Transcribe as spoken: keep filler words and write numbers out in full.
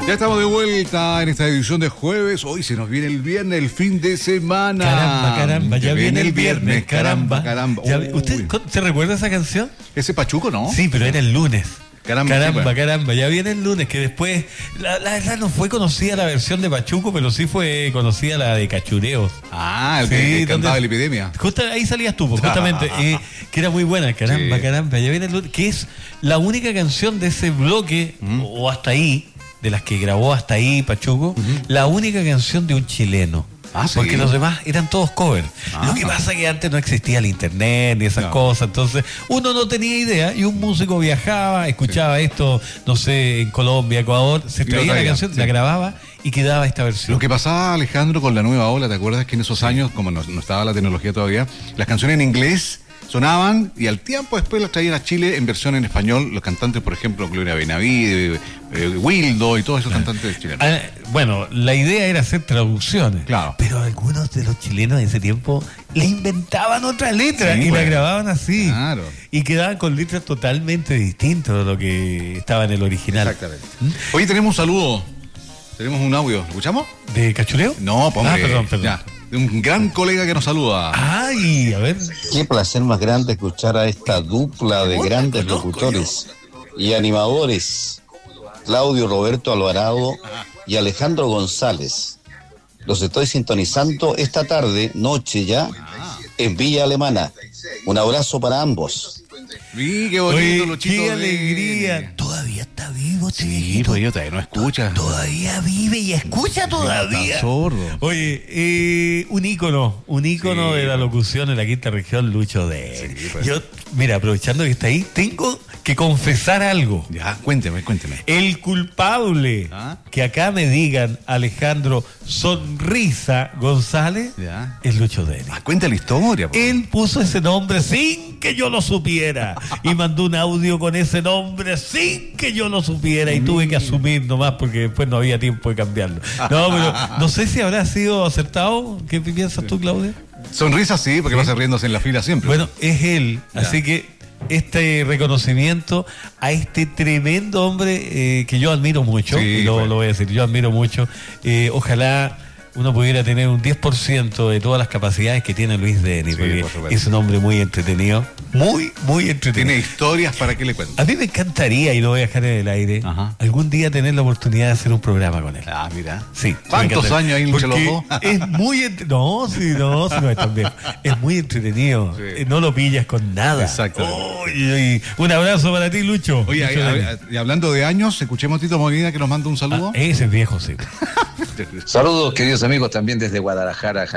Ya estamos de vuelta en esta edición de jueves. Hoy se nos viene el viernes, el fin de semana. Caramba, caramba, ya viene el viernes, caramba. Caramba, Ya- Uy. ¿Usted se recuerda esa canción? Ese Pachuco, ¿no? Sí, pero era el lunes. Caramba, Caramba, sí, bueno. caramba, ya viene el lunes, que después, la, la verdad no fue conocida la versión de Pachuco, pero sí fue conocida la de Cachureos. Ah, el Sí, que, que cantaba donde- la epidemia. Justo ahí salías tú, pues, justamente, eh, que era muy buena, caramba, Sí. caramba, ya viene el lunes, que es la única canción de ese bloque, Mm. o hasta ahí, de las que grabó hasta ahí Pachuco, la única canción de un chileno. Ah, ¿sí? Porque los demás eran todos covers. Ah. Lo que pasa es que antes no existía el internet ni esas No. cosas, entonces uno no tenía idea y un músico viajaba, escuchaba esto, no sé, en Colombia, Ecuador, se Y lo traía la traía, canción, sí. la grababa y quedaba esta versión. Lo que pasaba, Alejandro, con la nueva ola, ¿te acuerdas que en esos años, como no, no estaba la tecnología todavía, las canciones en inglés sonaban y al tiempo después las traían a Chile en versión en español? Los cantantes, por ejemplo, Gloria Benavides, eh, Wildo y todos esos cantantes chilenos. Ah, bueno, la idea era hacer traducciones, Claro. pero algunos de los chilenos en ese tiempo le inventaban otra letra Sí, y bueno. la grababan así. Claro. Y quedaban con letras totalmente distintas de lo que estaba en el original. Exactamente. Hoy tenemos un saludo, tenemos un audio, ¿lo escuchamos? ¿De Cachureo? No, ponga. Ah, perdón, perdón. Ya, de un gran colega que nos saluda. Ay, a ver. Qué placer más grande escuchar a esta dupla de grandes locutores y animadores, Claudio Roberto Alvarado y Alejandro González. Los estoy sintonizando esta tarde, noche ya, en Villa Alemana. Un abrazo para ambos. Vi, qué bonito, Oye, Luchito. qué de- alegría. Todavía está vivo este Sí, viejito. pues yo todavía no escucha. Todavía vive y escucha todavía. Está sordo. Oye, eh, un ícono, un ícono Sí, de la pues. locución en la quinta región, Lucho de. Sí, pues. Yo, mira, aprovechando que está ahí, tengo que confesar algo. Ya, cuénteme, cuénteme. El culpable, ¿Ah? que acá me digan Alejandro Sonrisa González, Ya. es Lucho Deni. Ah, cuenta la historia. po. Él puso ese nombre sin que yo lo supiera y mandó un audio con ese nombre sin que yo lo supiera y tuve que asumir nomás porque después no había tiempo de cambiarlo. No, pero no sé si habrá sido acertado. ¿Qué piensas tú, Claudia? Sonrisa sí, porque va a ser riéndose en la fila siempre. Bueno, es él, Ya. así que este reconocimiento a este tremendo hombre eh, que yo admiro mucho, Sí, y lo, bueno. lo voy a decir, yo admiro mucho. Eh, ojalá uno pudiera tener un diez por ciento de todas las capacidades que tiene Luis Deni, Sí, porque por supuesto. es un hombre muy entretenido, muy, muy entretenido. Tiene historias para que le cuente. A mí me encantaría, y lo voy a dejar en el aire, Ajá. algún día tener la oportunidad de hacer un programa con él. Ah, mira. Sí. ¿Cuántos me encantaría. años ahí entre los Porque dos? Es muy entre- No, sí, no, sí, no es tan bien. Es muy entretenido. Sí. Eh, No lo pillas con nada. Exactamente. Uy, uy, un abrazo para ti, Lucho. Oye, Lucho a- Deni. a- y hablando de años, escuchemos a Tito Molina que nos manda un Ah, saludo. ese es viejo, sí. Saludos, queridos amigos, también desde Guadalajara,